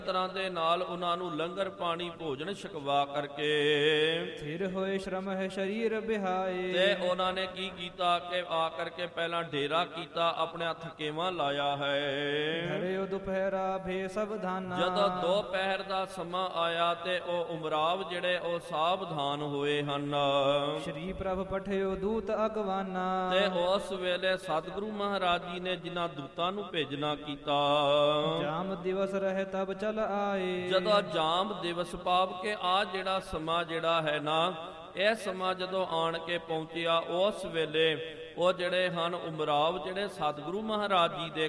ਤਰ੍ਹਾਂ ਦੇ ਨਾਲ ਉਹਨਾਂ ਨੂੰ ਲੰਗਰ ਪਾਣੀ ਭੋਜਨ ਛਕਵਾ ਕਰਕੇ ਥਿਰ ਹੋਏ ਸ਼ਰਮ ਹੈ ਸ਼ਰੀਰ ਬਿਹਾਏ। ਤੇ ਉਹਨਾਂ ਨੇ ਕੀ ਕੀਤਾ ਕਿ ਆ ਕਰਕੇ ਪਹਿਲਾਂ ਡੇਰਾ ਕੀਤਾ, ਆਪਣੇ ਥਕੇਵਾਂ ਲਾਇਆ ਹੈ। ਧਰਿਓ ਦੁਪਹਿਰਾ ਭੇ ਸਾਵਧਾਨਾ। ਜਦੋਂ ਦੁਪਹਿਰ ਦਾ ਸਮਾਂ ਆਇਆ ਤੇ ਉਹ ਉਮਰਾਵ ਜਿਹੜੇ ਉਹ ਸਾਵਧਾਨ ਹੋਏ ਹਨ। ਸ਼੍ਰੀ ਪ੍ਰਭ ਪਠਿਓ ਦੂਤ ਅਗਵਾਨਾ। ਤੇ ਉਸ ਵੇਲੇ ਸਤਿਗੁਰੂ ਮਹਾਰਾਜ ਜੀ ਨੇ ਜਿਨ੍ਹਾਂ ਦੂਤਾਂ ਨੂੰ ਭੇਜਣਾ ਕੀਤਾ। ਜਾਮ ਦਿਵਸ ਰਹੇ ਤਬ ਚਲ ਆਏ। ਜਦੋਂ ਜਾਮ ਦਿਵਸ ਪਾਵ ਕੇ ਆ ਜਿਹੜਾ ਸਮਾਂ ਜਿਹੜਾ ਹੈ ਨਾ, ਇਹ ਸਮਾਂ ਜਦੋਂ ਆਣ ਕੇ ਪਹੁੰਚਿਆ, ਉਸ ਵੇਲੇ ਉਹ ਜਿਹੜੇ ਹਨ ਉਮਰਾਵ ਜਿਹੜੇ ਸਤਿਗੁਰੂ ਮਹਾਰਾਜ ਜੀ ਦੇ